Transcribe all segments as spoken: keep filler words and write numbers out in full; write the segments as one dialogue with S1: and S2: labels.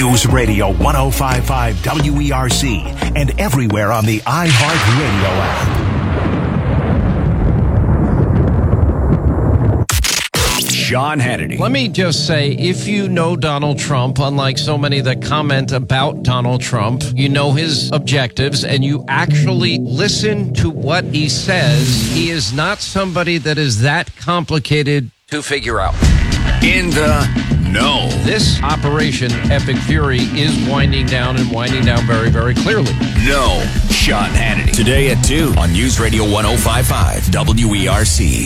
S1: News Radio one oh five point five W E R C and everywhere on the iHeartRadio app. Sean Hannity.
S2: Let me just say, if you know Donald Trump, unlike so many that comment about Donald Trump, you know his objectives and you actually listen to what he says, he is not somebody that is that complicated to figure out.
S1: In the know.
S2: This Operation Epic Fury is winding down and winding down very, very clearly.
S1: No. Sean Hannity. Today at two on News Radio one oh five point five W E R C.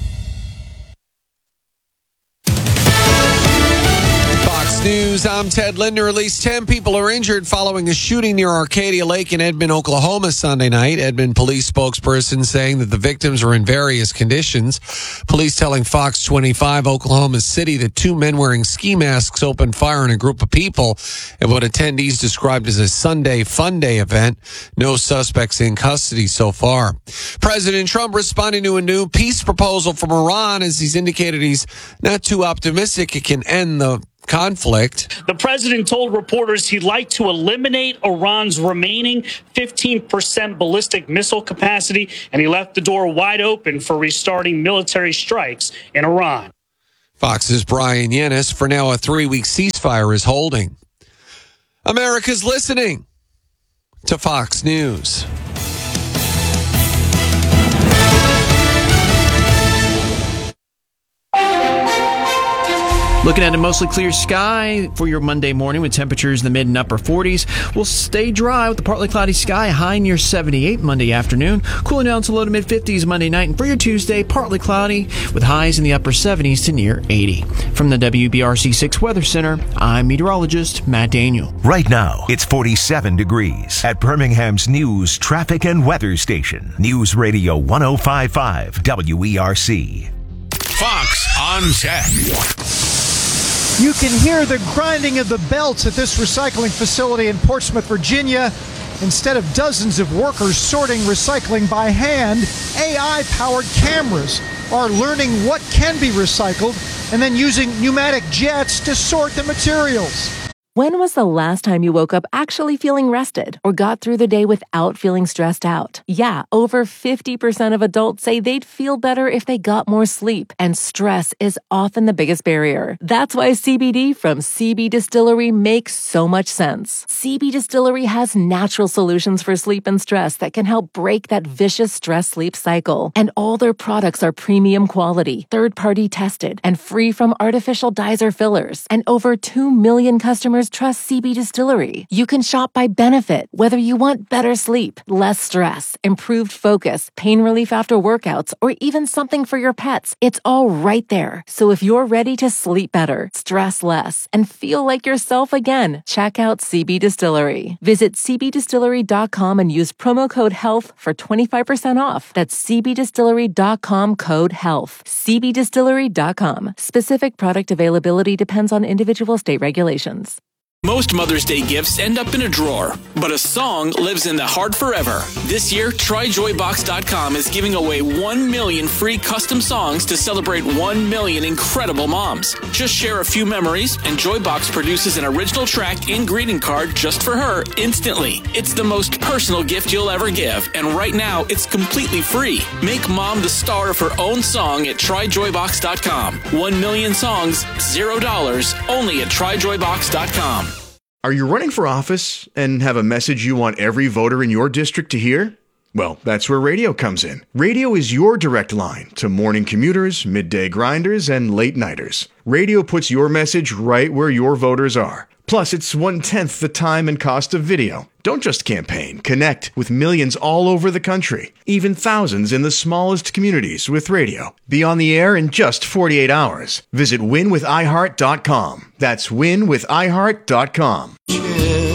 S3: News, I'm Ted Linder. At least ten people are injured following a shooting near Arcadia Lake in Edmond, Oklahoma Sunday night. Edmond police spokesperson saying that the victims are in various conditions. Police telling Fox twenty-five Oklahoma City that two men wearing ski masks opened fire on a group of people at what attendees described as a Sunday fun day event. No suspects in custody so far. President Trump responding to a new peace proposal from Iran as he's indicated he's not too optimistic it can end the conflict.
S4: The president told reporters he'd like to eliminate Iran's remaining fifteen percent ballistic missile capacity, and he left the door wide open for restarting military strikes in Iran.
S3: Fox's Brian Yennis. For now, a three-week ceasefire is holding. America's listening to Fox News.
S5: Looking at a mostly clear sky for your Monday morning with temperatures in the mid and upper forties. We'll stay dry with a partly cloudy sky, high near seventy-eight Monday afternoon. Cooling down to low to mid fifties Monday night. And for your Tuesday, partly cloudy with highs in the upper seventies to near eighty. From the W B R C six Weather Center, I'm meteorologist Matt Daniel.
S1: Right now, it's forty-seven degrees at Birmingham's news, traffic, and weather station. News Radio one oh five point five W E R C. Fox on Tech.
S6: You can hear the grinding of the belts at this recycling facility in Portsmouth, Virginia. Instead of dozens of workers sorting recycling by hand, A I-powered cameras are learning what can be recycled and then using pneumatic jets to sort the materials.
S7: When was the last time you woke up actually feeling rested or got through the day without feeling stressed out? Yeah, over fifty percent of adults say they'd feel better if they got more sleep, and stress is often the biggest barrier. That's why C B D from C B Distillery makes so much sense. C B Distillery has natural solutions for sleep and stress that can help break that vicious stress-sleep cycle. And all their products are premium quality, third-party tested, and free from artificial dyes or fillers. And over two million customers trust C B Distillery. You can shop by benefit, whether you want better sleep, less stress, improved focus, pain relief after workouts, or even something for your pets. It's all right there. So if you're ready to sleep better, stress less, and feel like yourself again, check out C B Distillery. Visit c b distillery dot com and use promo code HEALTH for twenty-five percent off. That's c b distillery dot com code HEALTH. c b distillery dot com. Specific product availability depends on individual state regulations.
S8: Most Mother's Day gifts end up in a drawer, but a song lives in the heart forever. This year, try joy box dot com is giving away one million free custom songs to celebrate one million incredible moms. Just share a few memories, and Joybox produces an original track and greeting card just for her instantly. It's the most personal gift you'll ever give, and right now, it's completely free. Make mom the star of her own song at try joy box dot com. One million songs, zero dollars, only at try joy box dot com.
S9: Are you running for office and have a message you want every voter in your district to hear? Well, that's where radio comes in. Radio is your direct line to morning commuters, midday grinders, and late nighters. Radio puts your message right where your voters are. Plus, it's one-tenth the time and cost of video. Don't just campaign. Connect with millions all over the country, even thousands in the smallest communities with radio. Be on the air in just forty-eight hours. Visit win with i heart dot com. That's win with i heart dot com.